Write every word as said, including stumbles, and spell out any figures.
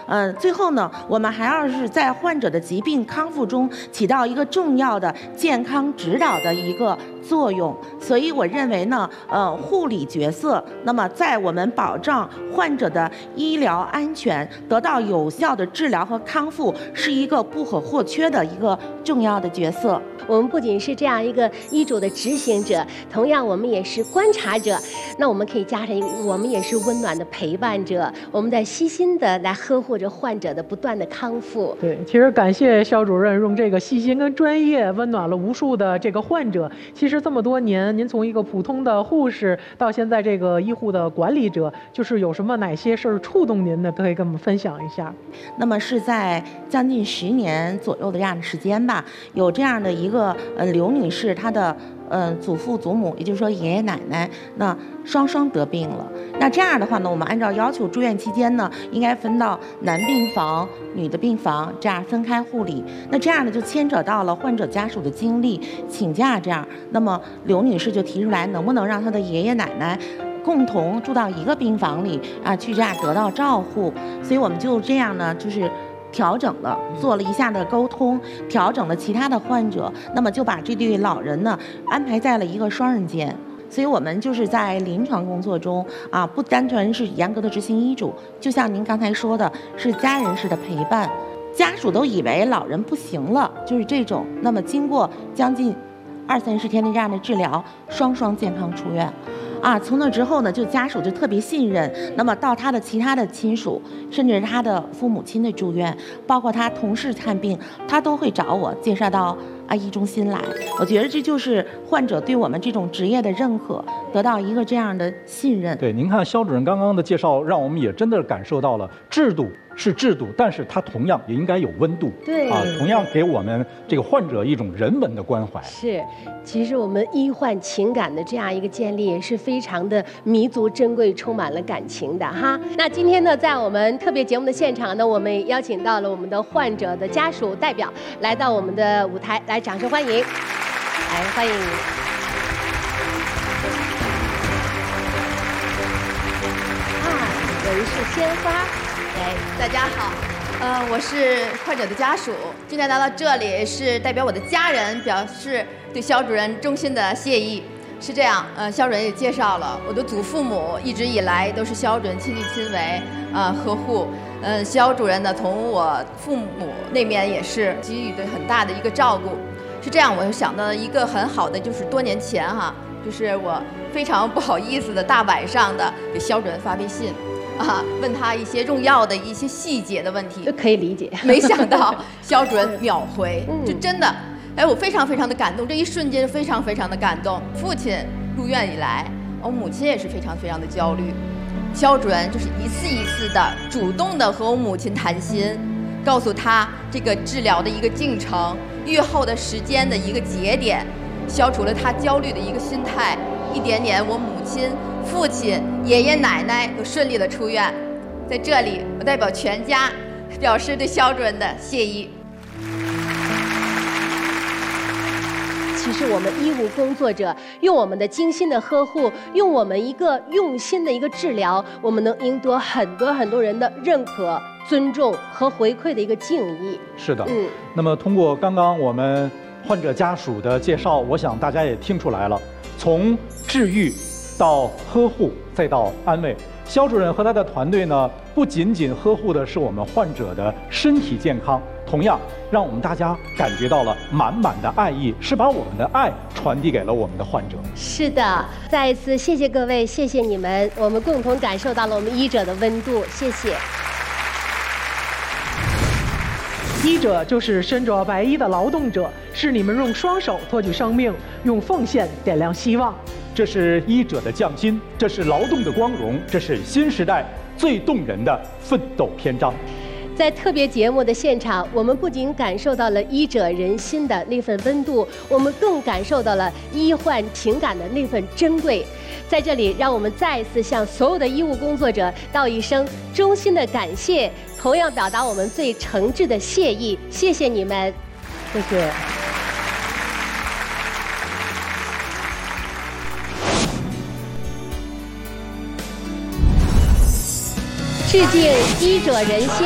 呃，最后呢，我们还要是在患者的疾病康复中起到一个重要的健康指导的一个作用。所以我认为呢，呃，护理角色，那么在我们保障患者的医疗安全、得到有效的治疗和康复，是一个不可或缺的一个重要的角色。 我们不仅是这样一个医嘱的执行者，同样我们也是观察者。那我们可以加上一个，我们也是温暖的陪伴者。我们在悉心的来呵护着患者的不断的康复。 对，其实感谢肖主任用这个细心跟专业温暖了无数的这个患者。其实这么多年，您从一个普通的护士到现在这个医护的管理者，就是有什么哪些事儿触动您的，可以跟我们分享一下。 那么是在将近十年左右的这样的时间吧，有这样的一个呃刘女士，她的呃祖父祖母，也就是说爷爷奶奶，那双双得病了。那这样的话呢，我们按照要求住院期间呢，应该分到男病房、女的病房，这样分开护理。那这样呢，就牵扯到了患者家属的精力、请假这样。那么刘女士就提出来，能不能让她的爷爷奶奶共同住到一个病房里啊，去这样得到照护。所以我们就这样呢，就是调整了，做了一下的沟通，调整了其他的患者，那么就把这对老人呢安排在了一个双人间。所以我们就是在临床工作中啊，不单纯是严格的执行医嘱，就像您刚才说的，是家人式的陪伴。家属都以为老人不行了，就是这种。那么经过将近二三十天的这样的治疗，双双健康出院。啊，从那之后呢，就家属就特别信任。那么到他的其他的亲属，甚至是他的父母亲的住院，包括他同事看病，他都会找我介绍到啊医中心来。我觉得这就是患者对我们这种职业的认可，得到一个这样的信任。 对，您看肖主任刚刚的介绍，让我们也真的感受到了制度是制度，但是它同样也应该有温度。 对啊，同样给我们这个患者一种人文的关怀。 是，其实我们医患情感的这样一个建立也是非常的弥足珍贵，充满了感情的哈。那今天呢，在我们特别节目的现场呢，我们邀请到了我们的患者的家属代表来到我们的舞台，来掌声欢迎，来欢迎。啊，文是鲜花。 哎，大家好，呃，我是患者的家属，今天来到这里是代表我的家人表示对肖主任衷心的谢意。是这样，呃，肖主任也介绍了，我的祖父母一直以来都是肖主任亲力亲为，呃，呵护。嗯、呃，肖主任呢，从我父母那边也是给予的很大的一个照顾。是这样，我想到一个很好的，就是多年前哈，就是我非常不好意思的大晚上的给肖主任发微信。啊，问他一些重要的一些细节的问题， 就可以理解。 没想到肖主任秒回，就真的，哎，我非常非常的感动，这一瞬间非常非常的感动。父亲入院以来，我母亲也是非常非常的焦虑，肖主任就是一次一次的主动的和我母亲谈心，告诉他这个治疗的一个进程，愈后的时间的一个节点，消除了他焦虑的一个心态。一点点，我母亲、父亲、爷爷奶奶都顺利的出院。在这里，我代表全家表示对肖主任的谢意。 其实我们医务工作者用我们的精心的呵护，用我们一个用心的一个治疗，我们能赢得很多很多人的认可、尊重和回馈的一个敬意。 是的， 嗯。 那么通过刚刚我们患者家属的介绍，我想大家也听出来了，从治愈到呵护再到安慰，肖主任和他的团队呢，不仅仅呵护的是我们患者的身体健康，同样让我们大家感觉到了满满的爱意，是把我们的爱传递给了我们的患者。 是的，再一次谢谢各位，谢谢你们，我们共同感受到了我们医者的温度，谢谢。 医者就是身着白衣的劳动者，是你们用双手托举生命，用奉献点亮希望。 这是医者的匠心，这是劳动的光荣，这是新时代最动人的奋斗篇章。 在特别节目的现场，我们不仅感受到了医者人心的那份温度，我们更感受到了医患情感的那份珍贵。在这里，让我们再一次向所有的医务工作者道一声衷心的感谢，同样表达我们最诚挚的谢意。谢谢你们， 谢谢。 致敬医者仁心。